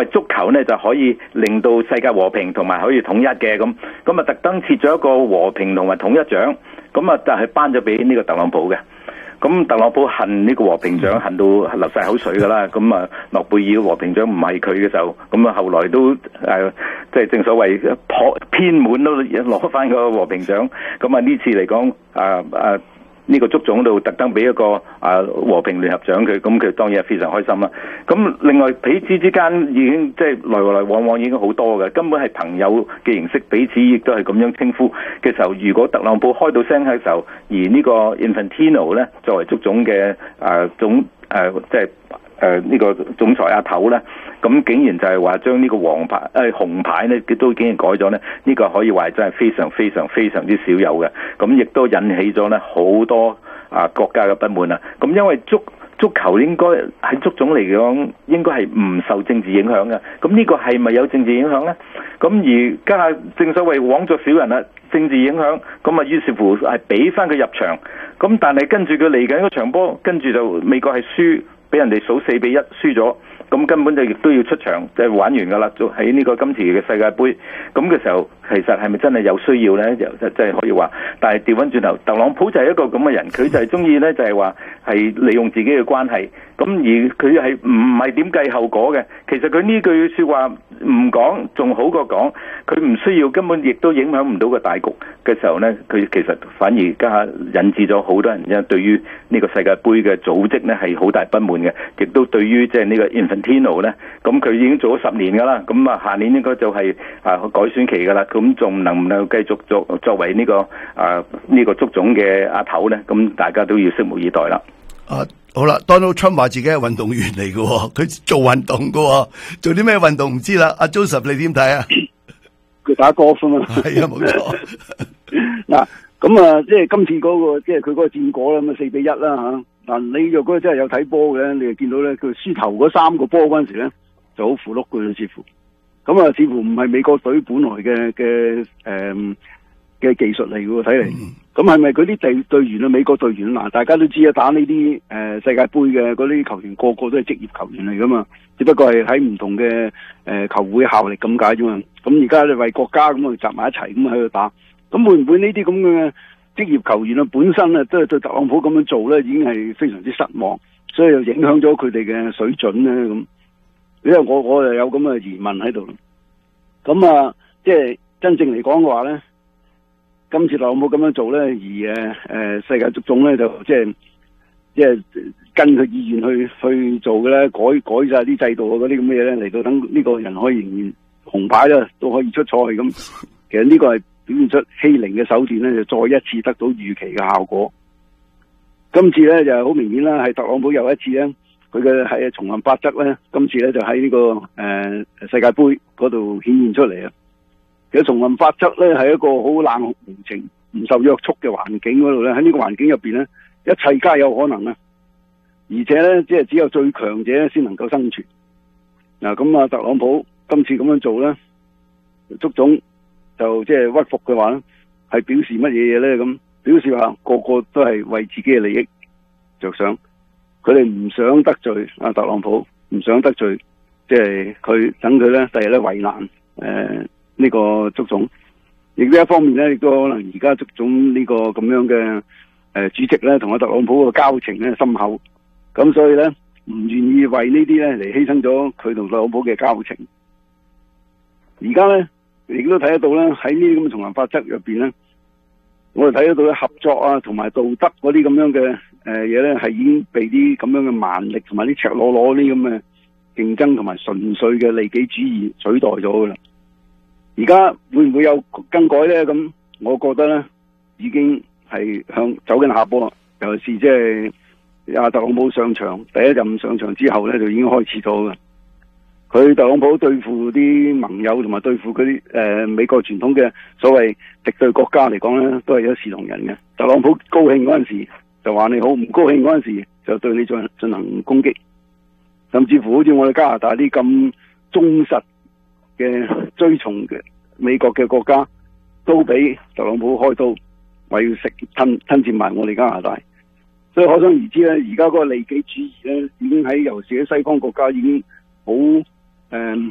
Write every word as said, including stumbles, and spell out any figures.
為足球咧就可以令到世界和平同埋可以統一嘅，咁咁啊特登設咗一個和平同埋統一獎，咁啊就係頒咗俾呢個特朗普嘅。咁特朗普恨呢個和平獎恨到流晒口水噶啦，咁啊諾貝爾和平獎唔係佢嘅時候，咁啊後來都誒即係正所謂破偏門都攞翻個和平獎，咁啊呢次嚟講啊啊呢個足總度特登俾一個啊和平聯合獎佢，咁佢當然係非常開心啦。咁另外彼此之間已經即係來來往往已經好多嘅，根本係朋友嘅形式，彼此亦都係咁樣稱呼嘅時候，如果特朗普開到聲嘅時候，而呢個 Infantino 咧作為足總嘅啊總誒即係誒呢個總裁阿頭咧，咁竟然就係話將呢個黃牌誒、呃、紅牌咧，都竟然改咗咧，呢、這個可以話真係非常非常非常之少有嘅，咁亦都引起咗咧好多啊國家嘅不滿啊！咁因為足足球應該喺足總嚟講，應該係唔受政治影響嘅，咁呢個係咪有政治影響咧？咁而家正所謂枉作小人啦，政治影響，咁啊於是乎係俾翻佢入場，咁但係跟住佢嚟緊嗰場波，跟住就美國係輸。俾人哋數四比一輸咗，咁根本就亦都要出場，就係、玩完噶啦。就喺呢個今次嘅世界盃咁嘅時候，其實係咪真係有需要呢？就即係可以話，但係調翻轉頭，特朗普就係一個咁嘅人，佢就係中意呢，就係話係利用自己嘅關係，咁而佢係唔係點計後果嘅？其實佢呢句説話唔講，仲好過講。佢唔需要，根本亦都影響唔到個大局嘅時候呢，佢其實反而家引致咗好多人因對於呢個世界盃嘅組織呢係好大不滿嘅，亦都對於即係呢個 Infantino 呢，咁佢已經做咗十年噶啦，咁啊下年應該就係啊改選期噶啦，咁仲能唔能夠繼續作作為呢個啊呢個足總嘅阿頭呢？咁大家都要拭目以待啦。 啊，好啦 ，Donald Trump 話自己係運動員嚟嘅，佢做運動嘅，做啲咩運動唔知啦。阿 Joseph 你點睇啊？ 佢打 golf 啊嘛， 係啊，冇錯。 嗱，咁啊，即係今次嗰、那個，即係佢嗰個戰果啦，咁啊四比一啦吓。嗱，你若果真係有睇波嘅，你就見到咧，佢輸頭嗰三個波嗰陣時咧，就好符碌嘅，似乎。咁啊，似乎唔係美國隊本來嘅嘅誒嘅技術嚟嘅，睇嚟。咁係咪佢啲隊隊員啊？美國隊員嗱，大家都知啊，打呢啲誒世界盃嘅嗰啲球員，個個都係職業球員嚟噶嘛，只不過係喺唔同嘅誒、呃、球會效力咁解啫嘛。咁而家你為國家咁啊集埋一齊咁喺度打，咁會唔會呢啲咁嘅職業球員啊本身啊都係對特朗普咁樣做咧，已經係非常之失望，所以又影響咗佢哋嘅水準咧咁。因為我我又有咁嘅疑問喺度，咁啊，即係真正嚟講嘅話咧。今次特朗普咁樣做咧，而誒誒、呃、世界足總咧就即係即係跟佢意願去去做嘅咧，改改晒啲制度啊嗰啲咁嘅嘢咧，嚟到等呢個人可以仍然紅牌啦，都可以出賽咁。其實呢個係表現出欺凌嘅手段咧，就再一次得到預期嘅效果。今次咧就係好明顯啦，係特朗普又一次咧，佢嘅係叢林法則咧，今次咧就喺呢、這個誒、呃、世界盃嗰度顯現出嚟啊！其實叢林法則咧係一個好冷酷無情、唔受約束嘅環境嗰度咧，喺呢個環境入邊咧，一切皆有可能啊！而且咧，即係只有最強者先能夠生存。嗱，咁啊，特朗普今次咁樣做咧，足總就即係屈服嘅話咧，係表示乜嘢嘢咧？咁表示話個個都係為自己嘅利益着想，佢哋唔想得罪啊特朗普，唔想得罪，即係佢等佢咧第日咧為難誒。呃呢個足總，亦都一方面咧，亦都可能而家足總呢個咁樣嘅誒、呃、主席咧，同阿特朗普個交情咧深厚，咁所以咧唔願意為呢啲咧嚟犧牲咗佢同特朗普嘅交情。而家咧亦都睇得到咧，喺呢啲咁嘅叢林法則入邊咧，我哋睇得到咧合作啊，同埋道德嗰啲咁樣嘅誒嘢咧，係已經被啲咁樣嘅蠻力同埋啲赤裸裸啲咁嘅競爭同埋純粹嘅利己主義取代咗噶啦。而家會唔會有更改咧？咁我覺得咧，已經係向走緊下坡。尤其是即係阿特朗普上場第一任上場之後咧，就已經開始咗嘅。佢特朗普對付啲盟友同埋對付嗰啲誒美國傳統嘅所謂敵對國家嚟講咧，都係一視同仁嘅。特朗普高興嗰陣時就話你好，唔高興嗰陣時就對你進進行攻擊，甚至乎好似我哋加拿大啲咁忠實嘅追從嘅美國嘅國家，都俾特朗普開刀，話要食吞吞佔埋我哋加拿大。所以可想而知咧，而家嗰個利己主義咧，已經喺尤其是喺西方國家已經好誒